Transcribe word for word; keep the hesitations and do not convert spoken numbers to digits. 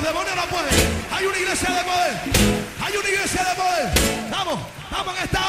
demonios no pueden. Hay una iglesia de poder. Hay una iglesia de poder. Vamos, vamos en esta